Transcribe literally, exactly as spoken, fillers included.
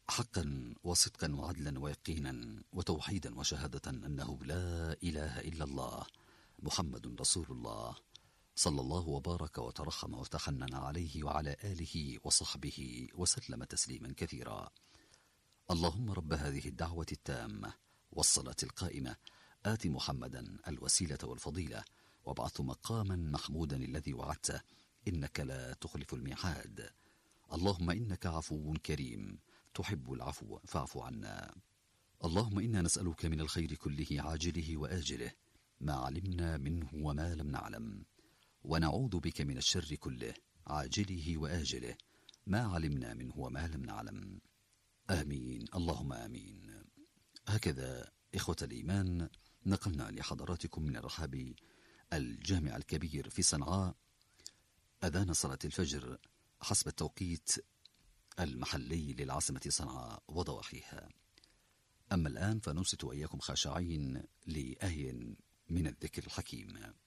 حقا وصدقا وعدلا ويقينا وتوحيدا وشهادة أنه لا إله إلا الله محمد رسول الله، صلى الله وبارك وترحم وتحنن عليه وعلى آله وصحبه وسلم تسليما كثيرا. اللهم رب هذه الدعوة التامة والصلاة القائمة آت محمدا الوسيلة والفضيلة وابعثه مقاما محمودا الذي وعدته إنك لا تخلف الميعاد. اللهم إنك عفو كريم تحب العفو فاعف عنا. اللهم إنا نسألك من الخير كله عاجله وآجله ما علمنا منه وما لم نعلم، ونعوذ بك من الشر كله عاجله وآجله ما علمنا منه وما لم نعلم. آمين اللهم آمين. هكذا إخوة الإيمان نقلنا لحضراتكم من الرحاب الجامع الكبير في صنعاء أذان صلاة الفجر حسب التوقيت المحلي للعاصمة صنعاء وضواحيها. أما الآن فننصت وإياكم خاشعين لآية من الذكر الحكيم.